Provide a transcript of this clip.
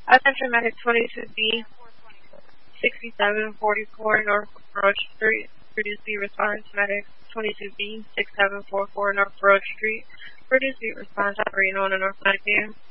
Attention Medic 22B, 6744 North Broad Street. Produce the response. Medic 22B, 6744 North Broad Street. Produce the response. Operating on a North Medic.